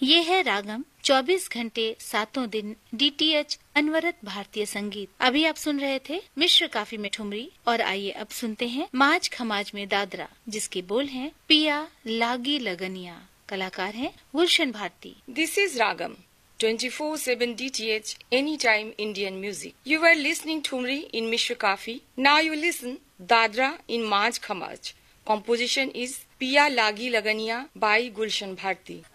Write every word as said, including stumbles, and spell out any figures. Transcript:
ये है रागम, चौबीस घंटे सातों दिन डीटीएच अनवरत भारतीय संगीत। अभी आप सुन रहे थे मिश्र काफी में ठुमरी, और आइए अब सुनते हैं माज खमाज में दादरा, जिसके बोल हैं पिया लागी लगनिया। कलाकार हैं गुलशन Bharti. This is Ragam, twenty-four seven D T H, anytime Indian music. You were listening Thumri in Mishra Kafi. Now you listen Dadra in Maj Khamaj. Composition is Piya Lagi Laganiya by Gulshan Bharti.